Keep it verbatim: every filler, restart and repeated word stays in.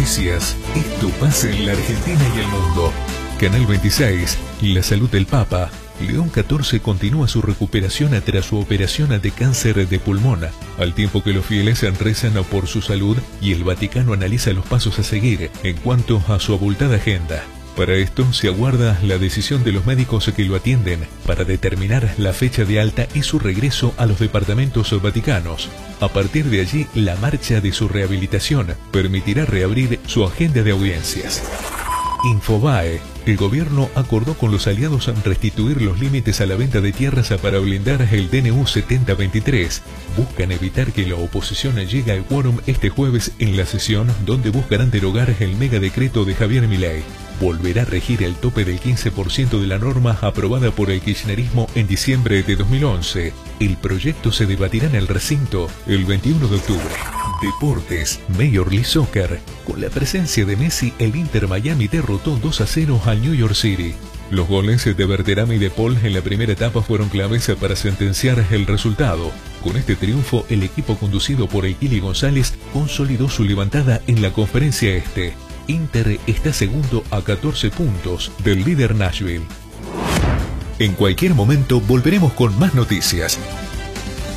Noticias. Esto pasa en la Argentina y el mundo. Canal veintiséis. La salud del Papa. León catorce continúa su recuperación tras su operación de cáncer de pulmón, al tiempo que los fieles rezan por su salud y el Vaticano analiza los pasos a seguir en cuanto a su abultada agenda. Para esto se aguarda la decisión de los médicos que lo atienden para determinar la fecha de alta y su regreso a los departamentos vaticanos. A partir de allí, la marcha de su rehabilitación permitirá reabrir su agenda de audiencias. Infobae. El gobierno acordó con los aliados restituir los límites a la venta de tierras para blindar el D N U setenta veintitrés. Buscan evitar que la oposición llegue al quórum este jueves en la sesión donde buscarán derogar el megadecreto de Javier Milei. Volverá a regir el tope del quince por ciento de la norma aprobada por el kirchnerismo en diciembre de dos mil once. El proyecto se debatirá en el recinto el veintiuno de octubre. Deportes. Major League Soccer. Con la presencia de Messi, el Inter Miami derrotó dos a cero al New York City. Los goles de Berterame y de Paul en la primera etapa fueron claves para sentenciar el resultado. Con este triunfo, el equipo conducido por el Kili González consolidó su levantada en la Conferencia Este. Inter está segundo a catorce puntos del líder Nashville. En cualquier momento volveremos con más noticias.